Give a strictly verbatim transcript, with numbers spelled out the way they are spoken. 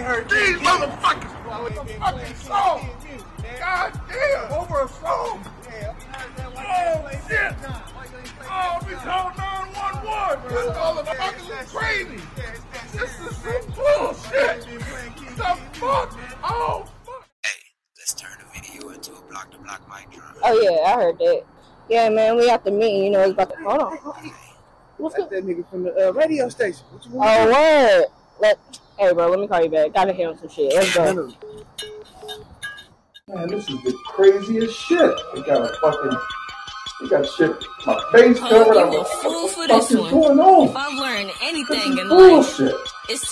These motherfuckers with a fucking song. God damn, over a song. Oh shit. Oh, we called nine one one. This motherfucker is crazy. This is some bullshit. The fuck? Oh fuck. Hey, let's turn the video into a block to block mic drop. Oh yeah, I heard that. Yeah, man, we at the meeting. You know, it's about to. Hold on. What's That's that nigga from the uh, radio station. What you want? Oh, word. Let, hey, bro, let me call you back. Gotta hear some shit. Let's go. Man, this is the craziest shit. They got a fucking, they got shit, my face covered. Oh, I'm you like, a fool what for the fuck this is one. going on? If I've learned This anything is in life, bullshit. it's to